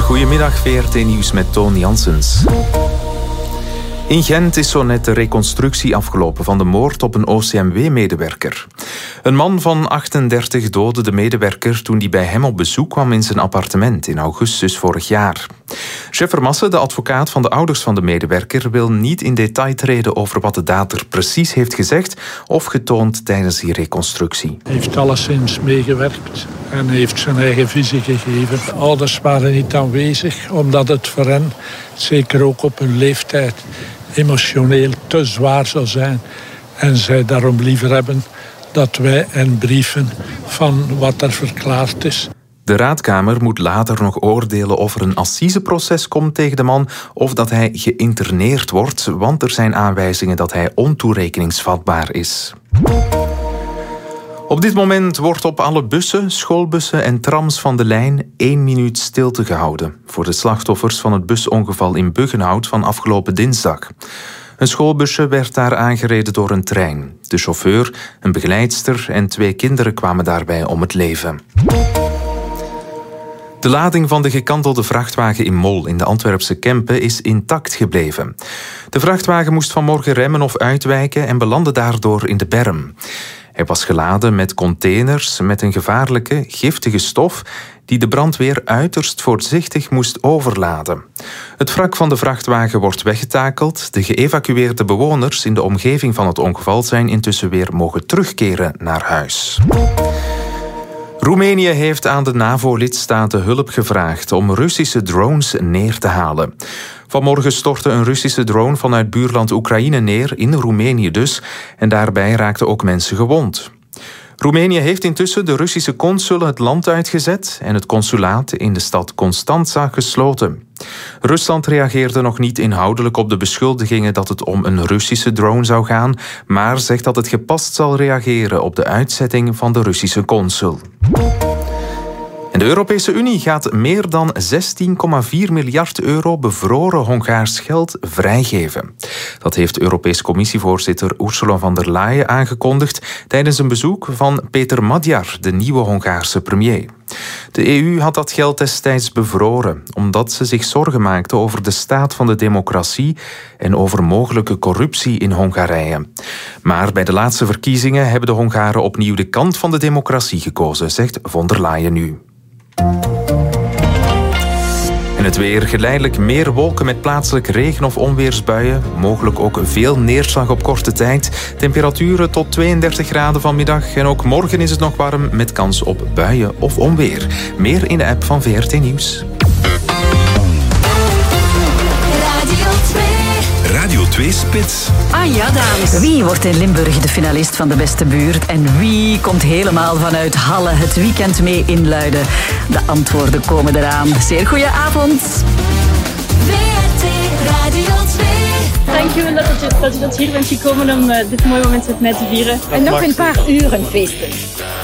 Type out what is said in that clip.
Goedemiddag, VRT Nieuws met Toon Janssens. In Gent is zo net de reconstructie afgelopen van de moord op een OCMW-medewerker. Een man van 38 doodde de medewerker toen hij bij hem op bezoek kwam in zijn appartement in augustus vorig jaar. Chef Vermassen, de advocaat van de ouders van de medewerker, wil niet in detail treden over wat de dader precies heeft gezegd of getoond tijdens die reconstructie. Hij heeft alleszins meegewerkt en heeft zijn eigen visie gegeven. De ouders waren niet aanwezig, omdat het voor hen, zeker ook op hun leeftijd, emotioneel te zwaar zou zijn. En zij daarom liever hebben dat wij hen brieven van wat er verklaard is. De raadkamer moet later nog oordelen of er een assiseproces komt tegen de man of dat hij geïnterneerd wordt, want er zijn aanwijzingen dat hij ontoerekeningsvatbaar is. Op dit moment wordt op alle bussen, schoolbussen en trams van de lijn 1 minuut stilte gehouden voor de slachtoffers van het busongeval in Buggenhout van afgelopen dinsdag. Een schoolbusje werd daar aangereden door een trein. De chauffeur, een begeleidster en 2 kinderen kwamen daarbij om het leven. De lading van de gekantelde vrachtwagen in Mol in de Antwerpse Kempen is intact gebleven. De vrachtwagen moest vanmorgen remmen of uitwijken en belandde daardoor in de berm. Hij was geladen met containers met een gevaarlijke, giftige stof die de brandweer uiterst voorzichtig moest overladen. Het wrak van de vrachtwagen wordt weggetakeld. De geëvacueerde bewoners in de omgeving van het ongeval zijn intussen weer mogen terugkeren naar huis. Roemenië heeft aan de NAVO-lidstaten hulp gevraagd om Russische drones neer te halen. Vanmorgen stortte een Russische drone vanuit buurland Oekraïne neer, in Roemenië dus, en daarbij raakten ook mensen gewond. Roemenië heeft intussen de Russische consul het land uitgezet en het consulaat in de stad Constanța gesloten. Rusland reageerde nog niet inhoudelijk op de beschuldigingen dat het om een Russische drone zou gaan, maar zegt dat het gepast zal reageren op de uitzetting van de Russische consul. En de Europese Unie gaat meer dan 16,4 miljard euro bevroren Hongaars geld vrijgeven. Dat heeft Europese Commissievoorzitter Ursula von der Leyen aangekondigd tijdens een bezoek van Peter Magyar, de nieuwe Hongaarse premier. De EU had dat geld destijds bevroren, omdat ze zich zorgen maakte over de staat van de democratie en over mogelijke corruptie in Hongarije. Maar bij de laatste verkiezingen hebben de Hongaren opnieuw de kant van de democratie gekozen, zegt von der Leyen nu. En het weer, geleidelijk meer wolken met plaatselijk regen- of onweersbuien. Mogelijk ook veel neerslag op korte tijd. Temperaturen tot 32 graden vanmiddag. En ook morgen is het nog warm met kans op buien of onweer. Meer in de app van VRT Nieuws. Radio 2 Spits. Ja, dames. Wie wordt in Limburg de finalist van de beste buurt? En wie komt helemaal vanuit Halle het weekend mee inluiden? De antwoorden komen eraan. Zeer goeie avond. VRT Radio 2. Dankjewel dat je hier bent gekomen om dit mooie moment met mij te vieren. En nog een paar uren feesten.